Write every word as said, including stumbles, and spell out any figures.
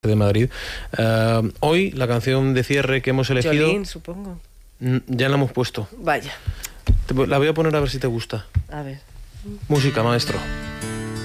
de Madrid. Uh, hoy la canción de cierre que hemos elegido... Jolín, supongo. Ya la hemos puesto. Vaya. Te, la voy a poner a ver si te gusta. A ver. Música, maestro.